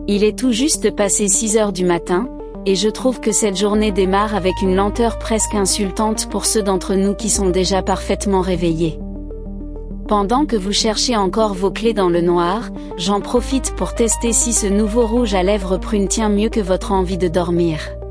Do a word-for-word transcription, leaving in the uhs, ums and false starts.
Il est tout juste passé six heures du matin, et je trouve que cette journée démarre avec une lenteur presque insultante pour ceux d'entre nous qui sont déjà parfaitement réveillés. Pendant que vous cherchez encore vos clés dans le noir, j'en profite pour tester si ce nouveau rouge à lèvres prune tient mieux que votre envie de dormir.